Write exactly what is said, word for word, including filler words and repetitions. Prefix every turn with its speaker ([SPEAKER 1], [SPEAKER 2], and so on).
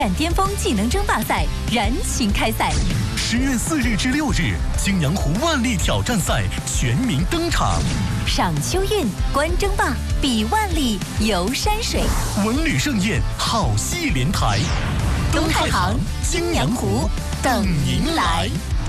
[SPEAKER 1] 展巅峰技能争霸赛燃情开赛，
[SPEAKER 2] 十月四日至六日，青阳湖万历挑战赛全民登场。
[SPEAKER 1] 赏秋韵，观争霸，比万历，游山水，
[SPEAKER 2] 文旅盛宴，好戏连台。
[SPEAKER 1] 东太行、青阳湖等您来。